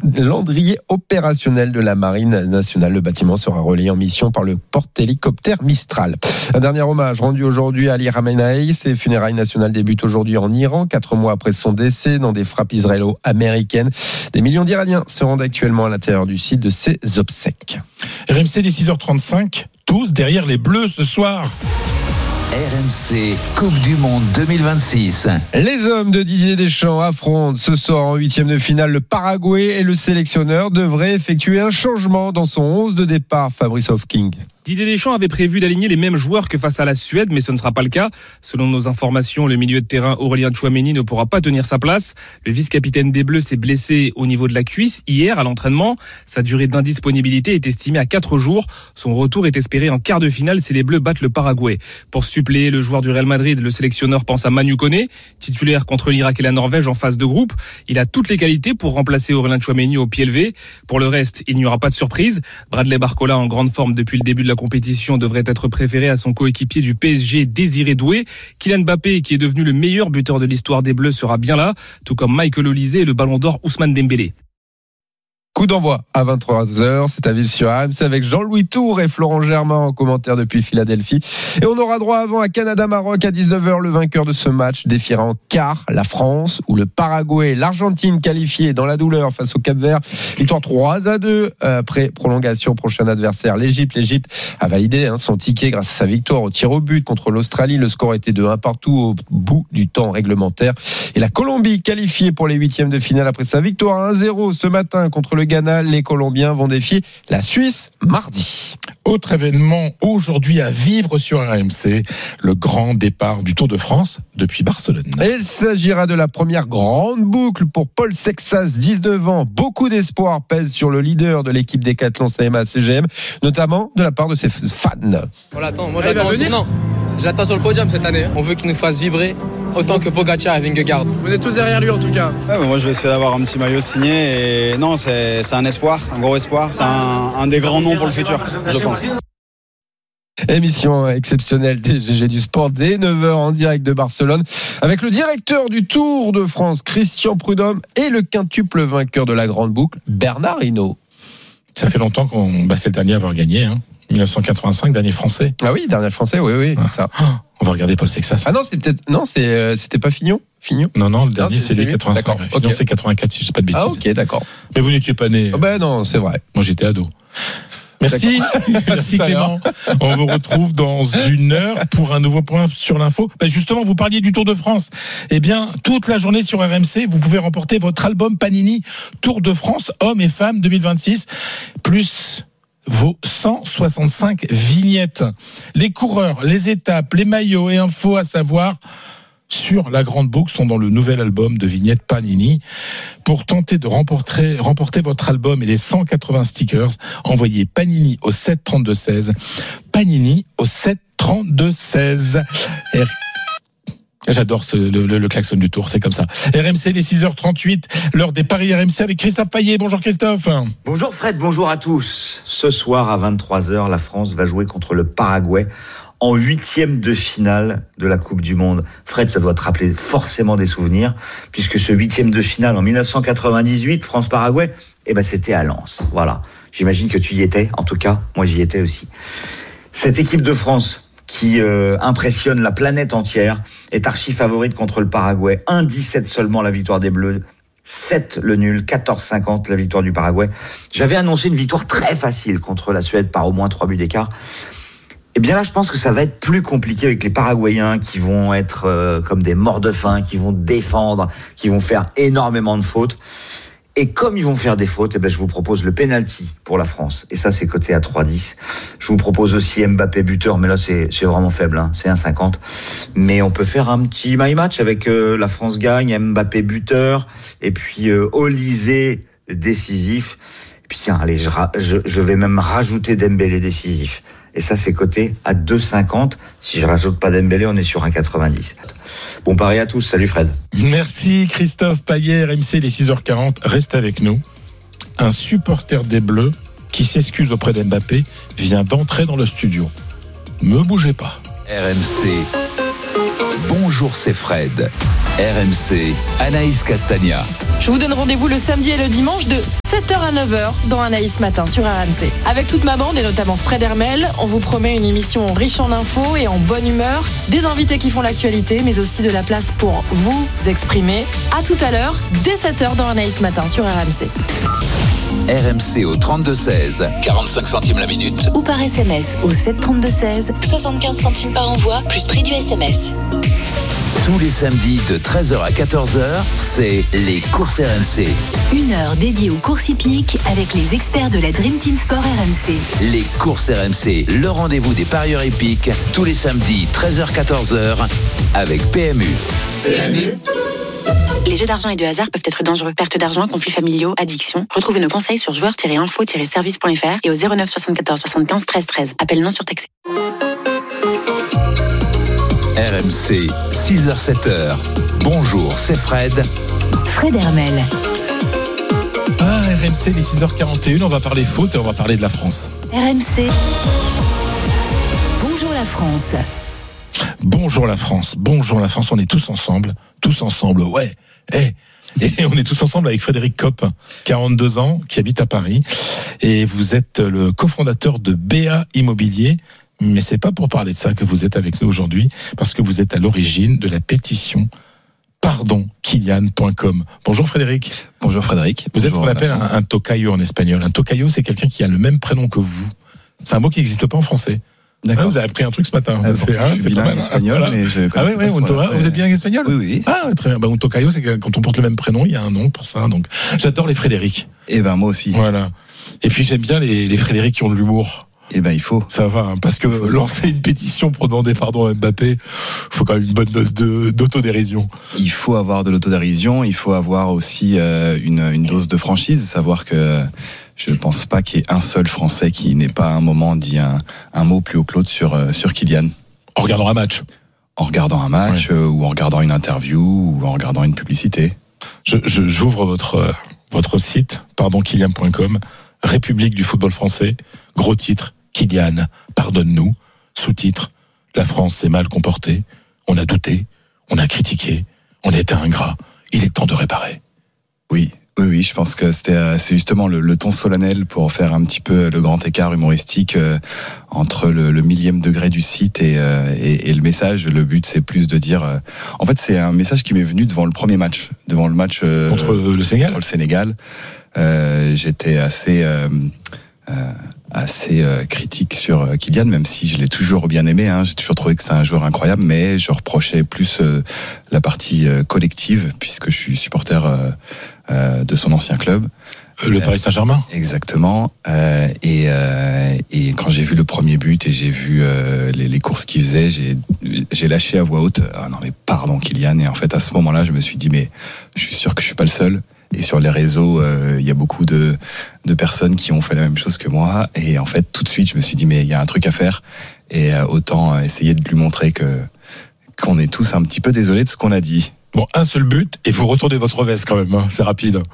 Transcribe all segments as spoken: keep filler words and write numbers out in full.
landrier opérationnel de la Marine nationale. Le bâtiment sera relayé en mission par le porte-hélicoptère Mistral. Un dernier hommage rendu aujourd'hui à Ali Khamenei. Ses funérailles nationales débutent aujourd'hui en Iran, quatre mois après son décès dans des frappes israélo-américaines. Des millions d'Iraniens se rendent actuellement à l'intérieur du site de ses obsèques. R M C, les six heures trente-cinq, tous derrière les Bleus ce soir. R M C Coupe du Monde deux mille vingt-six. Les hommes de Didier Deschamps affrontent ce soir en huitième de finale le Paraguay et le sélectionneur devrait effectuer un changement dans son onze de départ. Fabrice Hofking. Didier Deschamps avait prévu d'aligner les mêmes joueurs que face à la Suède, mais ce ne sera pas le cas. Selon nos informations, le milieu de terrain Aurélien Tchouaméni ne pourra pas tenir sa place. Le vice-capitaine des Bleus s'est blessé au niveau de la cuisse hier à l'entraînement. Sa durée d'indisponibilité est estimée à quatre jours. Son retour est espéré en quart de finale si les Bleus battent le Paraguay. Pour suppléer le joueur du Real Madrid, le sélectionneur pense à Manu Koné, titulaire contre l'Irak et la Norvège en phase de groupe. Il a toutes les qualités pour remplacer Aurélien Tchouaméni au pied levé. Pour le reste, il n'y aura pas de surprise. Bradley Barcola, en grande forme depuis le début de la compétition, devrait être préféré à son coéquipier du P S G, Désiré Doué. Kylian Mbappé, qui est devenu le meilleur buteur de l'histoire des Bleus, sera bien là, tout comme Michael Olise et le Ballon d'Or Ousmane Dembélé. Coup d'envoi à vingt-trois heures, c'est à vivre sur R M C avec Jean-Louis Tour et Florent Germain en commentaire depuis Philadelphie. Et on aura droit avant à Canada-Maroc à dix-neuf heures. Le vainqueur de ce match défiera en quart la France ou le Paraguay. L'Argentine qualifiée dans la douleur face au Cap-Vert. Victoire trois à deux après prolongation. Prochain adversaire, l'Égypte. L'Égypte a validé hein, son ticket grâce à sa victoire au tir au but contre l'Australie. Le score était de un partout au bout du temps réglementaire. Et la Colombie qualifiée pour les huitièmes de finale après sa victoire un zéro ce matin contre le Ghana. Les Colombiens vont défier la Suisse mardi. Autre événement aujourd'hui à vivre sur R M C, le grand départ du Tour de France depuis Barcelone. Et il s'agira de la première grande boucle pour Paul Sexas, dix-neuf ans. Beaucoup d'espoir pèse sur le leader de l'équipe Décathlon C M A C G M, notamment de la part de ses fans. On l'attend, moi j'attends en tournant. Je l'attends sur le podium cette année. On veut qu'il nous fasse vibrer autant que Pogacar et Vingegaard. Vous êtes tous derrière lui en tout cas. Ouais, bah moi je vais essayer d'avoir un petit maillot signé et non c'est, c'est un espoir, un gros espoir. C'est un, un des grands noms pour le futur, je pense. Émission exceptionnelle des G G du Sport dès neuf heures en direct de Barcelone avec le directeur du Tour de France Christian Prudhomme et le quintuple vainqueur de la grande boucle Bernard Hinault. Ça fait longtemps qu'on bah, c'est le dernier à avoir gagné hein. dix-neuf cent quatre-vingt-cinq, dernier français. Ah oui, dernier français, oui, oui, c'est ça. On va regarder Paul Sexas. Ah non, c'était peut-être, non, c'est, euh, c'était pas Fignon, Fignon. Non, non, le dernier, non, c'est, c'est les quatre-vingt-cinq. D'accord. Fignon, Okay. c'est quatre-vingt-quatre, si je dis pas de bêtises. Ah, ok, d'accord. Mais vous n'étiez pas né. Oh ben non, c'est vrai. Moi, j'étais ado. Merci, merci Clément. On vous retrouve dans une heure pour un nouveau point sur l'info. Ben justement, vous parliez du Tour de France. Eh bien, toute la journée sur R M C, vous pouvez remporter votre album Panini Tour de France, hommes et femmes deux mille vingt-six, plus vos cent soixante-cinq vignettes. Les coureurs, les étapes, les maillots et infos à savoir sur la grande boucle sont dans le nouvel album de vignettes Panini. Pour tenter de remporter, remporter votre album et les cent quatre-vingts stickers, envoyez Panini au sept trente-deux seize. Panini au sept trente-deux seize. Et j'adore ce, le, le, le klaxon du Tour, c'est comme ça. R M C, les six heures trente-huit, l'heure des paris R M C avec Christophe Payet. Bonjour Christophe. Bonjour Fred, bonjour à tous. Ce soir à vingt-trois heures, la France va jouer contre le Paraguay en huitième de finale de la Coupe du Monde. Fred, ça doit te rappeler forcément des souvenirs, puisque ce huitième de finale en dix-neuf cent quatre-vingt-dix-huit, France-Paraguay, eh ben c'était à Lens. Voilà. J'imagine que tu y étais. En tout cas, moi j'y étais aussi. Cette équipe de France qui euh, impressionne la planète entière est archi favorite contre le Paraguay. un dix-sept seulement la victoire des Bleus. sept le nul, quatorze cinquante la victoire du Paraguay. J'avais annoncé une victoire très facile contre la Suède par au moins trois buts d'écart. Eh bien là, je pense que ça va être plus compliqué avec les Paraguayens qui vont être euh, comme des morts de faim, qui vont défendre, qui vont faire énormément de fautes. Et comme ils vont faire des fautes, eh ben je vous propose le penalty pour la France. Et ça, c'est coté à trois dix. Je vous propose aussi Mbappé buteur, mais là, c'est, c'est vraiment faible, hein. C'est un cinquante. Mais on peut faire un petit my match avec euh, la France gagne, Mbappé buteur, et puis euh, Olise décisif. Et puis tiens, allez, je, je, je vais même rajouter Dembélé décisif. Et ça, c'est coté à deux cinquante. Si je rajoute pas Dembélé, on est sur un quatre-vingt-dix. Bon pari à tous. Salut Fred. Merci Christophe Payet. R M C, les six heures quarante. Reste avec nous. Un supporter des Bleus qui s'excuse auprès d'Mbappé vient d'entrer dans le studio. Ne bougez pas. R M C. Bonjour, c'est Fred. R M C, Anaïs Castagna. Je vous donne rendez-vous le samedi et le dimanche de sept heures à neuf heures dans Anaïs Matin sur R M C. Avec toute ma bande et notamment Fred Hermel, on vous promet une émission riche en infos et en bonne humeur, des invités qui font l'actualité, mais aussi de la place pour vous exprimer. À tout à l'heure, dès sept heures dans Anaïs Matin sur R M C. R M C au trente-deux seize, quarante-cinq centimes la minute. Ou par S M S au sept trente-deux seize, soixante-quinze centimes par envoi, plus prix du S M S. Tous les samedis de treize heures à quatorze heures, c'est les courses R M C. Une heure dédiée aux courses hippiques avec les experts de la Dream Team Sport R M C. Les courses R M C, le rendez-vous des parieurs hippiques, tous les samedis treize heures à quatorze heures avec P M U. P M U. Les jeux d'argent et de hasard peuvent être dangereux. Perte d'argent, conflits familiaux, addiction. Retrouvez nos conseils sur joueurs tiret info tiret service point f r et au zéro neuf soixante-quatorze soixante-quinze treize treize. Appel non surtaxé. R M C, six heures sept heures. Bonjour, c'est Fred. Fred Hermel. Ah, R M C, les six heures quarante et une, on va parler foot et on va parler de la France. R M C. Bonjour la France. Bonjour la France, bonjour la France, on est tous ensemble, tous ensemble, ouais, hey. Et on est tous ensemble avec Frédéric Kopp, quarante-deux ans, qui habite à Paris, et vous êtes le cofondateur de B A Immobilier, mais c'est pas pour parler de ça que vous êtes avec nous aujourd'hui, parce que vous êtes à l'origine de la pétition pardon kylian point com. Bonjour Frédéric. Bonjour Frédéric. Vous Bonjour êtes ce qu'on appelle un, un tocayo en espagnol. Un tocayo, c'est quelqu'un qui a le même prénom que vous. C'est un mot qui n'existe pas en français. D'accord. Ah, vous avez appris un truc ce matin. Ah, c'est, bon, hein, je suis c'est bilingue pas mal. espagnol, Voilà. mais je Ah oui, oui, oui, ouais. Vous êtes bien espagnol? Oui, oui. Ah, très bien. Bah, un tocayo, c'est que quand on porte le même prénom, il y a un nom pour ça. Donc, j'adore les Frédéric. Et ben moi aussi. Voilà. Et puis j'aime bien les, les Frédéric qui ont de l'humour. Et ben il faut. Ça va, hein, parce que lancer une pétition pour demander pardon à Mbappé, faut quand même une bonne dose de, d'autodérision. Il faut avoir de l'autodérision, il faut avoir aussi euh, une, une dose de franchise, savoir que je ne pense pas qu'il y ait un seul Français qui n'ait pas à un moment dit un, un mot plus haut que l'autre sur, sur Kylian. En regardant un match. En regardant un match, ouais. euh, ou en regardant une interview, ou en regardant une publicité. Je, je, j'ouvre votre, votre site, pardon kylian point com, République du football français, gros titre, Kylian, pardonne-nous, sous-titre, la France s'est mal comportée, on a douté, on a critiqué, on a été ingrat, il est temps de réparer. Oui. Oui, oui, je pense que c'était, c'est justement le, le ton solennel pour faire un petit peu le grand écart humoristique euh, entre le, le millième degré du site et, euh, et, et le message. Le but, c'est plus de dire. Euh, en fait, c'est un message qui m'est venu devant le premier match, devant le match euh, contre le Sénégal. Contre le Sénégal, euh, j'étais assez. Euh, euh, assez euh, critique sur euh, Kylian, même si je l'ai toujours bien aimé, hein. J'ai toujours trouvé que c'est un joueur incroyable, mais je reprochais plus euh, la partie euh, collective, puisque je suis supporter euh, euh, de son ancien club. Euh, le Paris Saint-Germain. Euh, exactement. Euh, et, euh, et quand j'ai vu le premier but et j'ai vu euh, les, les courses qu'il faisait, j'ai, j'ai lâché à voix haute, ah non mais pardon Kylian. Et en fait à ce moment-là, je me suis dit mais je suis sûr que je suis pas le seul. Et sur les réseaux, il euh, y a beaucoup de, de personnes qui ont fait la même chose que moi. Et en fait, tout de suite, je me suis dit, mais il y a un truc à faire. Et euh, autant essayer de lui montrer que, qu'on est tous un petit peu désolés de ce qu'on a dit. Bon, un seul but, et vous retournez votre veste quand même, hein. C'est rapide.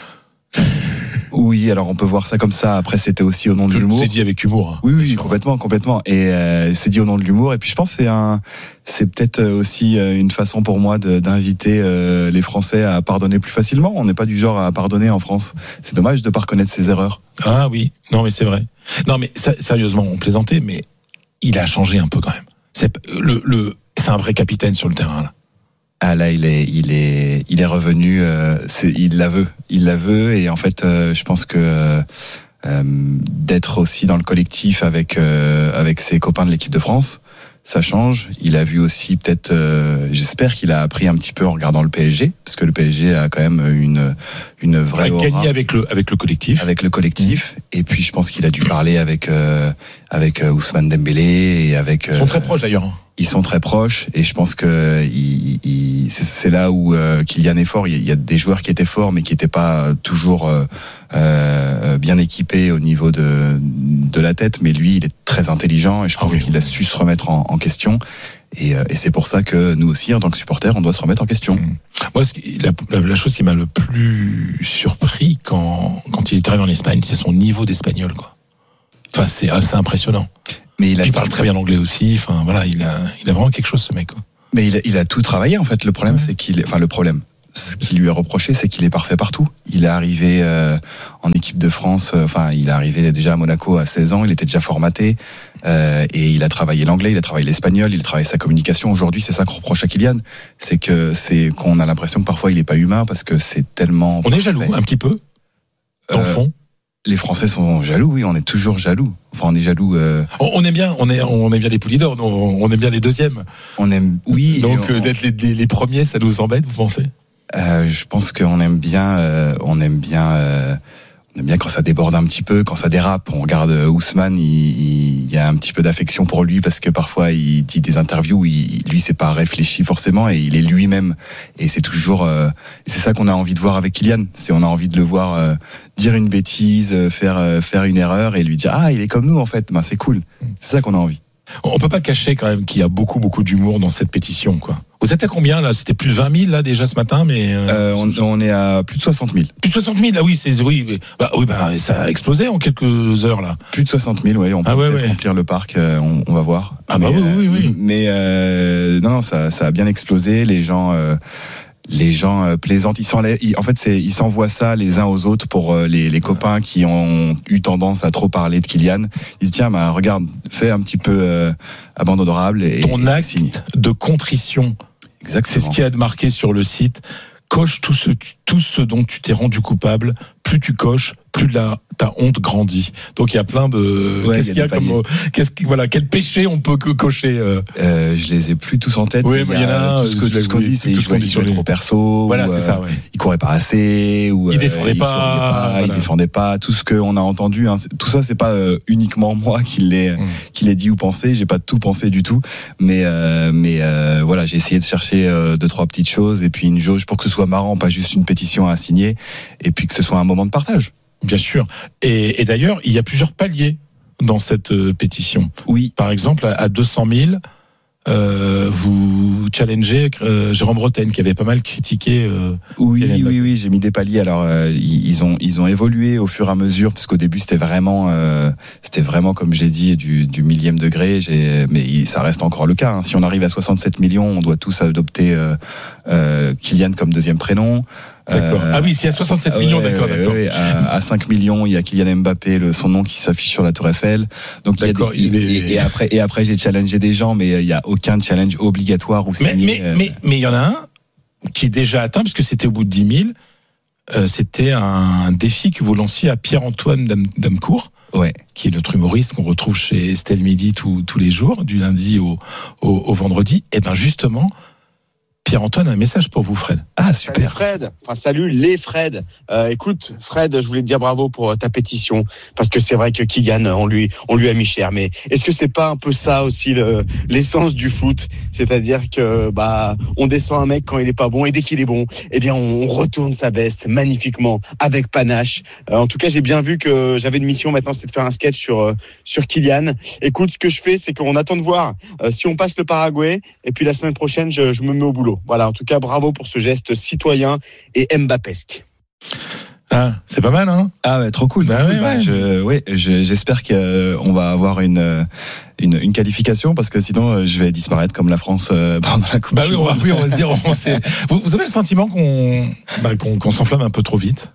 Oui, alors on peut voir ça comme ça. Après, c'était aussi au nom de je l'humour. C'est dit avec humour. Hein, oui, oui, complètement, complètement. Et euh, c'est dit au nom de l'humour. Et puis je pense que c'est un, c'est peut-être aussi une façon pour moi de, d'inviter euh, les Français à pardonner plus facilement. On n'est pas du genre à pardonner en France. C'est dommage de pas reconnaître ses erreurs. Ah oui, non mais c'est vrai. Non mais ça, sérieusement, on plaisantait, mais il a changé un peu quand même. C'est le, le, c'est un vrai capitaine sur le terrain là. Ah là, il est, il est, il est revenu. Euh, c'est, il la veut, il la veut, et en fait, euh, je pense que euh, d'être aussi dans le collectif avec euh, avec ses copains de l'équipe de France, ça change. Il a vu aussi peut-être, euh, j'espère qu'il a appris un petit peu en regardant le P S G, parce que le P S G a quand même une une vraie aura. Il a gagné avec le avec le collectif. Avec le collectif. Mmh. Et puis je pense qu'il a dû parler avec euh, avec Ousmane Dembélé et avec. Ils sont euh, très proches d'ailleurs. Ils sont très proches, et je pense que il, il, c'est, c'est là où euh, Kylian est fort. Il y a des joueurs qui étaient forts, mais qui n'étaient pas toujours euh, euh, bien équipés au niveau de, de la tête. Mais lui, il est très intelligent, et je pense ah oui, qu'il oui. a su se remettre en, en question. Et, et c'est pour ça que nous aussi, en tant que supporters, on doit se remettre en question. Mmh. Moi, la, la, la chose qui m'a le plus surpris quand, quand il est arrivé en Espagne, c'est son niveau d'espagnol, quoi. Enfin, c'est assez impressionnant. Mais il, a il parle très bien anglais aussi. Enfin, voilà, il a, il a vraiment quelque chose, ce mec, quoi. Mais il a, il a tout travaillé en fait. Le problème, c'est qu'il, enfin le problème. Ce qui lui est reproché, c'est qu'il est parfait partout. Il est arrivé euh, en équipe de France, euh, enfin, il est arrivé déjà à Monaco à seize ans, il était déjà formaté, euh, et il a travaillé l'anglais, il a travaillé l'espagnol, il a travaillé sa communication. Aujourd'hui, c'est ça qu'on reproche à Kylian, c'est que c'est qu'on a l'impression que parfois il est pas humain parce que c'est tellement. On parfait. est jaloux un petit peu, dans le euh, fond. Les Français sont jaloux, oui, on est toujours jaloux. Enfin, on est jaloux. Euh... On, on aime bien, on est, on aime bien les poulies d'or, on, on aime bien les deuxièmes. On aime, oui. Donc on... d'être les, les, les premiers, ça nous embête, vous pensez? Euh, je pense qu'on aime bien, euh, on aime bien, euh, on aime bien quand ça déborde un petit peu, quand ça dérape. On regarde Ousmane, il, il, il y a un petit peu d'affection pour lui parce que parfois il dit des interviews où il, lui c'est pas réfléchi forcément et il est lui-même. Et c'est toujours, euh, c'est ça qu'on a envie de voir avec Kylian. C'est on a envie de le voir euh, dire une bêtise, faire euh, faire une erreur et lui dire ah il est comme nous en fait. Ben c'est cool. C'est ça qu'on a envie. On peut pas cacher quand même qu'il y a beaucoup beaucoup d'humour dans cette pétition, quoi. Vous êtes à combien là? C'était plus de vingt mille là déjà ce matin, mais euh, euh, on, on est à plus de soixante mille. Plus de soixante mille, ah oui, c'est oui, mais, bah oui, bah ça a explosé en quelques heures là. Plus de soixante mille, oui. On peut ah, ouais, peut-être ouais. remplir le parc, euh, on, on va voir. Ah mais, bah oui, oui, oui. Euh, mais euh, non, non, ça, ça a bien explosé. Les gens. Euh, Les gens euh, plaisantent, ils, sont, ils, en fait, c'est, ils s'envoient ça les uns aux autres pour euh, les, les copains qui ont eu tendance à trop parler de Kylian. Ils se disent tiens, bah, regarde, fais un petit peu euh, abandonnable. Et, ton acte de contrition, exactement. C'est ce qui a marqué sur le site. Coche tout ce, tout ce dont tu t'es rendu coupable. Plus tu coches, plus la, ta honte grandit. Donc il y a plein de. Ouais, qu'est-ce qu'il y a comme. Euh, qu'est-ce que, voilà, quel péché on peut que cocher euh... Euh, Je les ai plus tous en tête. Oui, mais il y en a un. Tout ce que, tout ce qu'on dit, c'est qu'il jouait trop perso. Voilà, ou, c'est ça, ouais. Il courait pas assez. Ou, il défendait euh, il pas. pas voilà. Il défendait pas. Tout ce qu'on a entendu, hein, tout ça, c'est pas euh, uniquement moi qui l'ai, mmh. qui l'ai dit ou pensé. J'ai pas tout pensé du tout. Mais, euh, mais euh, voilà, j'ai essayé de chercher euh, deux, trois petites choses et puis une jauge pour que ce soit marrant, pas juste une pétition à signer et puis que ce soit un moment de partage. Bien sûr. Et, et d'ailleurs, il y a plusieurs paliers dans cette euh, pétition. Oui. Par exemple, à, à deux cent mille, euh, vous challengez euh, Jérôme Bretagne, qui avait pas mal critiqué. Euh, oui, oui, oui, oui, j'ai mis des paliers. Alors, euh, ils ont, ils ont évolué au fur et à mesure, parce qu'au début, c'était vraiment, euh, c'était vraiment, comme j'ai dit, du, du millième degré. J'ai, mais ça reste encore le cas. Hein. Si on arrive à soixante-sept millions, on doit tous adopter euh, euh, Kylian comme deuxième prénom. D'accord. Euh, ah oui, c'est à soixante-sept millions, ouais, d'accord, ouais, d'accord. Ouais, à, à cinq millions, il y a Kylian Mbappé, le, son nom qui s'affiche sur la Tour Eiffel. Donc d'accord, il y a des, il est... et, et après, et après j'ai challengé des gens, mais il y a aucun challenge obligatoire ou signé. Mais mais euh... mais mais il y en a un qui est déjà atteint puisque c'était au bout de dix mille. Euh, c'était un défi que vous lanciez à Pierre-Antoine Damcourt, ouais. qui est notre humoriste qu'on retrouve chez Estelle Midi tous tous les jours, du lundi au au, au vendredi. Et ben justement. Pierre-Antoine a un message pour vous, Fred. Ah, super. Salut Fred, enfin salut les Fred. Euh, écoute, Fred, je voulais te dire bravo pour ta pétition, parce que c'est vrai que Kylian, on lui, on lui a mis cher. Mais est-ce que c'est pas un peu ça aussi le, l'essence du foot, c'est-à-dire que bah on descend un mec quand il est pas bon et dès qu'il est bon, eh bien on retourne sa veste magnifiquement avec panache. Euh, en tout cas, j'ai bien vu que j'avais une mission maintenant, c'est de faire un sketch sur euh, sur Kylian. Écoute, ce que je fais, c'est qu'on attend de voir euh, si on passe le Paraguay, et puis la semaine prochaine, je, je me mets au boulot. Voilà, en tout cas, bravo pour ce geste citoyen et Mbappesque. Ah, c'est pas mal, hein? Ah ouais, trop cool. Bah ouais, bah, ouais. Je, ouais, je, j'espère qu'on va avoir une, une, une qualification, parce que sinon, je vais disparaître comme la France pendant la Coupe. Bah oui, on va, oui, on va se dire. On sait. Vous, vous avez le sentiment qu'on, bah, qu'on, qu'on s'enflamme un peu trop vite?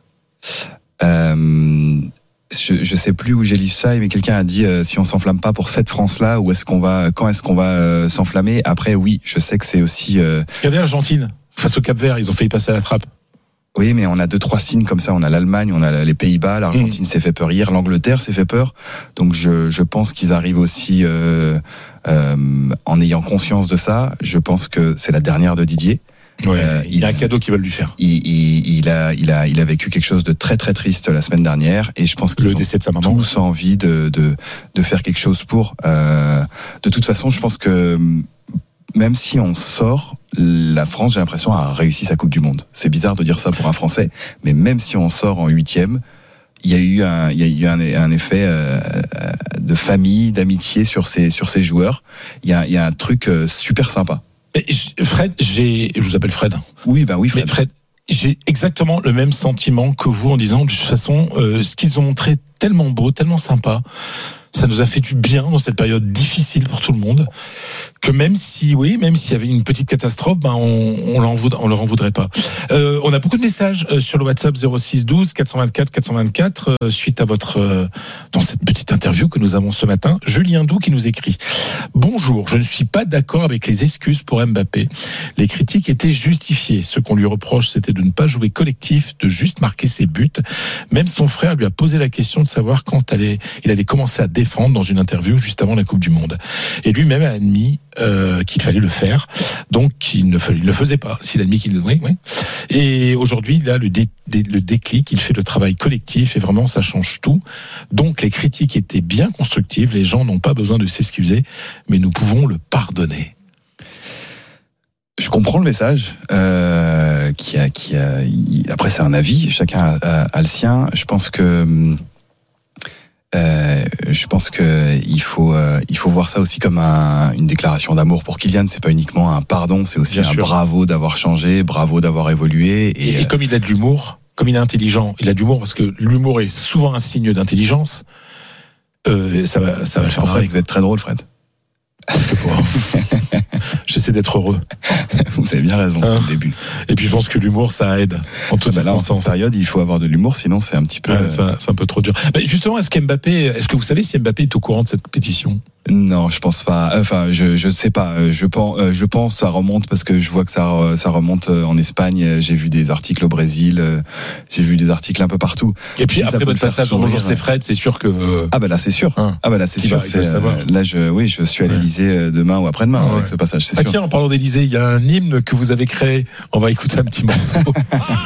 Euh, Je, je sais plus où j'ai lu ça, mais quelqu'un a dit euh, si on s'enflamme pas pour cette France-là, où est-ce qu'on va, quand est-ce qu'on va euh, s'enflammer? Après, oui, je sais que c'est aussi. Euh... Regardez l'Argentine face au Cap-Vert, ils ont failli passer à la trappe. Oui, mais on a deux trois signes comme ça. On a l'Allemagne, on a les Pays-Bas, l'Argentine mmh. s'est fait peur hier, l'Angleterre s'est fait peur. Donc je, je pense qu'ils arrivent aussi euh, euh, en ayant conscience de ça. Je pense que c'est la dernière de Didier. Ouais, euh, il y a un cadeau qu'ils veulent lui faire. Il, il, il, a, il, a, il a vécu quelque chose de très très triste la semaine dernière, et je pense qu'ils le ont décès de sa maman. tous envie de, de, de faire quelque chose pour. Euh, de toute façon, je pense que même si on sort, la France, j'ai l'impression, a réussi sa Coupe du Monde. C'est bizarre de dire ça pour un Français, mais même si on sort en huitième, il y a eu un, il y a eu un, un effet euh, de famille, d'amitié sur ces, sur ces joueurs. Il y a, il y a un truc super sympa. Fred, j'ai, je vous appelle Fred. Oui, ben oui, Fred. Mais Fred, j'ai exactement le même sentiment que vous en disant, de toute façon, euh, ce qu'ils ont montré tellement beau, tellement sympa, ça nous a fait du bien dans cette période difficile pour tout le monde, que même si, oui, même s'il y avait une petite catastrophe, ben on, on, l'en voudrait, on leur en voudrait pas. Euh, on a beaucoup de messages euh, sur le WhatsApp zéro six douze quatre cent vingt-quatre quatre cent vingt-quatre euh, suite à votre euh, dans cette petite interview que nous avons ce matin. Julien Doux qui nous écrit: bonjour, je ne suis pas d'accord avec les excuses pour Mbappé. Les critiques étaient justifiées. Ce qu'on lui reproche, c'était de ne pas jouer collectif, de juste marquer ses buts. Même son frère lui a posé la question de savoir quand allait, il allait commencer à défendre dans une interview juste avant la Coupe du Monde. Et lui-même a admis Euh, qu'il fallait le faire, donc il ne, il ne faisait pas. S'il a admis qu'il, oui, oui. Et aujourd'hui, il a le, dé, dé, le déclic, il fait le travail collectif et vraiment ça change tout. Donc les critiques étaient bien constructives, les gens n'ont pas besoin de s'excuser, mais nous pouvons le pardonner. Je comprends le message. Euh, qui a, qui a, après, c'est un avis. Chacun a, a, a le sien. Je pense que. Euh, je pense que il faut euh, il faut voir ça aussi comme un, une déclaration d'amour pour Kylian. C'est pas uniquement un pardon, c'est aussi Bien un sûr. bravo d'avoir changé, bravo d'avoir évolué. Et, et, et comme il a de l'humour, comme il est intelligent, il a de l'humour parce que l'humour est souvent un signe d'intelligence. Euh, ça va ça va le faire. C'est pour ça que vous êtes très drôle, Fred. Je sais pas. J'essaie d'être heureux. Vous avez bien raison, c'est hein le début. Et puis je pense que l'humour, ça aide en toute bah là, en cette période, il faut avoir de l'humour, sinon c'est un petit peu. Ouais, ça, c'est un peu trop dur. Mais justement, est-ce qu'Mbappé, est-ce que vous savez si Mbappé est au courant de cette pétition ? Non, je pense pas. Enfin, je je sais pas. Je pense, je pense, ça remonte parce que je vois que ça ça remonte en Espagne. J'ai vu des articles au Brésil. J'ai vu des articles un peu partout. Et puis après votre passage dans Bonjour c'est Fred, c'est sûr que. Ah bah là c'est sûr. Hein ah bah là c'est sûr. C'est, là je oui je suis à l'Élysée ouais. demain ou après-demain ouais. avec ce passage. C'est ah sûr. Tiens, en parlant d'Élysée, il y a un hymne que vous avez créé. On va écouter un petit morceau.